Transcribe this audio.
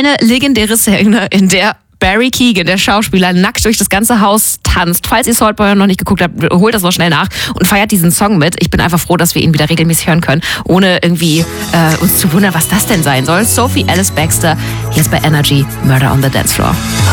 eine legendäre Szene, in der Barry Keoghan, der Schauspieler, nackt durch das ganze Haus tanzt. Falls ihr Saltboy noch nicht geguckt habt, holt das noch schnell nach und feiert diesen Song mit. Ich bin einfach froh, dass wir ihn wieder regelmäßig hören können, ohne irgendwie uns zu wundern, was das denn sein soll. Sophie Ellis-Bextor, jetzt bei Energy, Murder on the Dance Floor.